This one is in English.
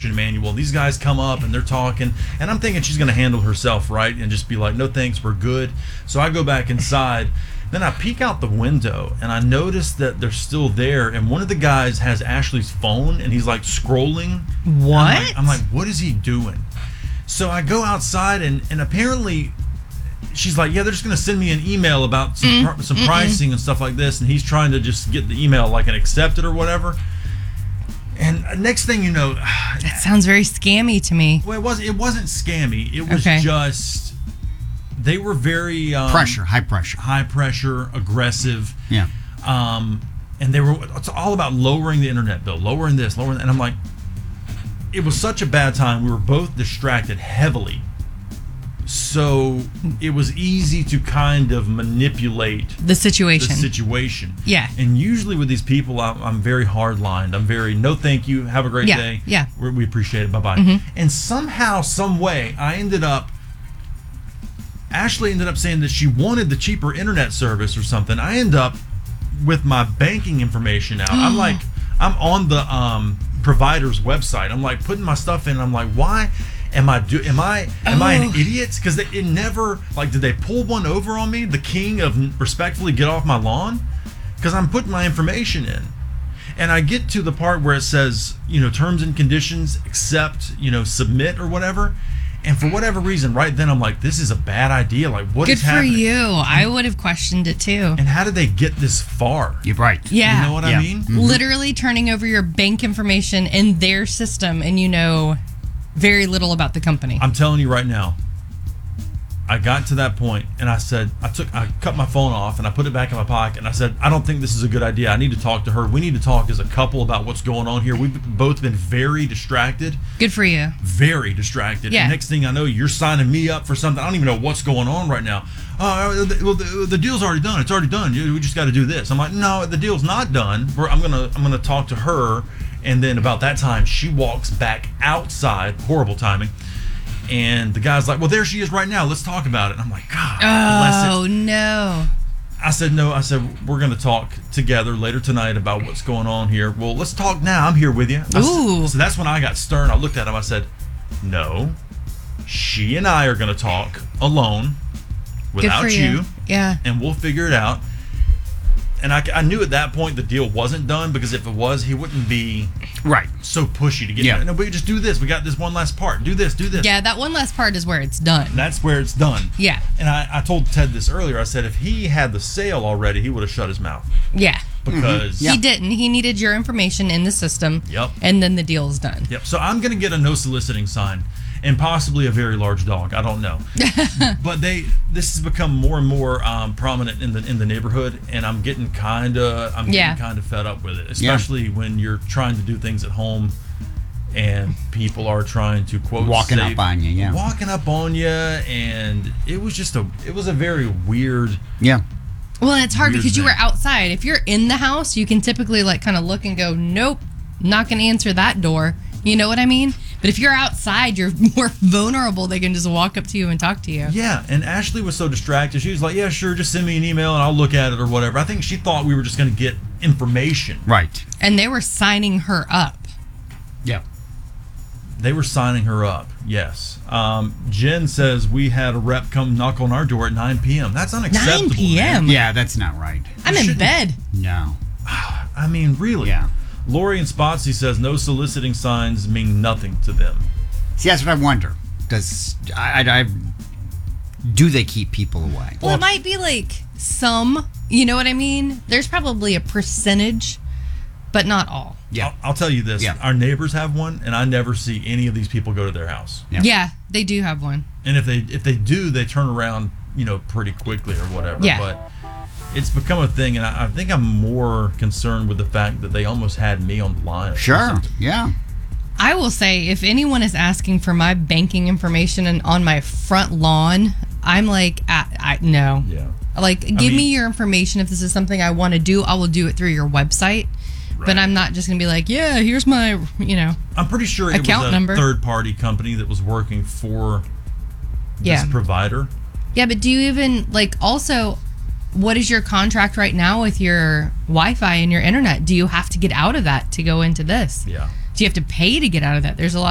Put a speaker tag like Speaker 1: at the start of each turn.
Speaker 1: instruction manual. These guys come up and they're talking, and I'm thinking she's going to handle herself right and just be like, no thanks, we're good. So I go back inside. Then I peek out the window and I notice that they're still there, and one of the guys has Ashley's phone and he's like scrolling.
Speaker 2: What?
Speaker 1: I'm like, what is he doing? So I go outside and apparently she's like, yeah, they're just going to send me an email about some pricing and stuff like this, and he's trying to just get the email like an accepted or whatever. And next thing you know,
Speaker 2: That sounds very scammy to me.
Speaker 1: well, it wasn't scammy. It was just they were very
Speaker 3: high pressure,
Speaker 1: aggressive.
Speaker 3: Yeah.
Speaker 1: And it's all about lowering the internet bill, lowering this, lowering that. And I'm like, it was such a bad time. We were both distracted heavily. So it was easy to kind of manipulate
Speaker 2: The situation. Yeah.
Speaker 1: And usually with these people, I'm very hard-lined. I'm very, no thank you, have a great day.
Speaker 2: Yeah.
Speaker 1: We appreciate it, bye-bye. And somehow, some way, Ashley ended up saying that she wanted the cheaper internet service or something. I end up with my banking information out. I'm on the provider's website. I'm like putting my stuff in. I'm like, why am I an idiot? Because it never, like, did they pull one over on me? The king of respectfully get off my lawn? Because I'm putting my information in. And I get to the part where it says, terms and conditions, accept, submit or whatever. And for whatever reason, right then I'm like, this is a bad idea. Like, what is happening?
Speaker 2: Good for you. I would have questioned it too.
Speaker 1: And how did they get this far?
Speaker 3: You're right.
Speaker 2: Yeah.
Speaker 1: You know what I mean?
Speaker 2: Literally turning over your bank information in their system, and you know very little about the company.
Speaker 1: I'm telling you right now, I got to that point and I said, I cut my phone off and I put it back in my pocket and I said, I don't think this is a good idea. I need to talk to her. We need to talk as a couple about what's going on here. We've both been very distracted.
Speaker 2: Good for you.
Speaker 1: Very distracted.
Speaker 2: Yeah.
Speaker 1: And next thing I know, you're signing me up for something. I don't even know what's going on right now. The deal's already done. It's already done. We just got to do this. I'm like, no, the deal's not done. I'm gonna talk to her. And then about that time, she walks back outside. Horrible timing. And the guy's like, well, there she is right now. Let's talk about it. And I'm like, God bless it.
Speaker 2: Oh, no.
Speaker 1: I said, no. I said, we're going to talk together later tonight about what's going on here. Well, let's talk now. I'm here with you.
Speaker 2: Ooh.
Speaker 1: So that's when I got stern. I looked at him. I said, no. She and I are going to talk alone without you.
Speaker 2: Yeah.
Speaker 1: And we'll figure it out. And I knew at that point the deal wasn't done, because if it was, he wouldn't be so pushy to get it. No, we just do this. We got this one last part. Do this.
Speaker 2: Yeah, that one last part is where it's done.
Speaker 1: That's where it's done.
Speaker 2: Yeah.
Speaker 1: And I told Ted this earlier. I said if he had the sale already, he would have shut his mouth.
Speaker 2: Yeah.
Speaker 1: Because
Speaker 2: he didn't. He needed your information in the system.
Speaker 1: Yep.
Speaker 2: And then the deal's done.
Speaker 1: Yep. So I'm going to get a no soliciting sign. And possibly a very large dog. I don't know. But this has become more and more prominent in the neighborhood, and I'm getting kind of fed up with it, especially when you're trying to do things at home, and people are trying to quote
Speaker 3: walking up on you,
Speaker 1: and it was a very weird.
Speaker 3: Yeah.
Speaker 2: Well, and it's hard because you
Speaker 1: thing.
Speaker 2: were outside. If you're in the house, you can typically kind of look and go, nope, not going to answer that door. You know what I mean? But if you're outside, you're more vulnerable. They can just walk up to you and talk to you.
Speaker 1: Yeah, and Ashley was so distracted. She was like, yeah, sure, just send me an email and I'll look at it or whatever. I think she thought we were just going to get information.
Speaker 3: Right.
Speaker 2: And they were signing her up.
Speaker 3: Yeah.
Speaker 1: They were signing her up, yes. Jen says we had a rep come knock on our door at 9 p.m. That's unacceptable.
Speaker 2: 9 p.m.?
Speaker 1: Man.
Speaker 3: Yeah, that's not right.
Speaker 2: I'm in bed.
Speaker 3: No.
Speaker 1: I mean, really?
Speaker 3: Yeah.
Speaker 1: Lori and Spotsy says no soliciting signs mean nothing to them.
Speaker 3: See, that's what I wonder. Do they keep people away?
Speaker 2: Well, it might be some, you know what I mean? There's probably a percentage, but not all.
Speaker 3: Yeah.
Speaker 1: I'll tell you this.
Speaker 3: Yeah.
Speaker 1: Our neighbors have one, and I never see any of these people go to their house.
Speaker 2: Yeah, they do have one.
Speaker 1: And if they do, they turn around, pretty quickly or whatever.
Speaker 2: Yeah.
Speaker 1: But it's become a thing, and I think I'm more concerned with the fact that they almost had me on the line.
Speaker 3: Sure, yeah.
Speaker 2: I will say, if anyone is asking for my banking information and on my front lawn, I'm like, no.
Speaker 1: Yeah.
Speaker 2: Give me your information. If this is something I want to do, I will do it through your website. Right. But I'm not just going to be like, yeah, here's my,
Speaker 1: I'm pretty sure it
Speaker 2: account
Speaker 1: was a
Speaker 2: number.
Speaker 1: Third-party company that was working for this provider.
Speaker 2: Yeah, but do you even, also... What is your contract right now with your Wi-Fi and your internet? Do you have to get out of that to go into this?
Speaker 1: Yeah.
Speaker 2: Do you have to pay to get out of that? There's a lot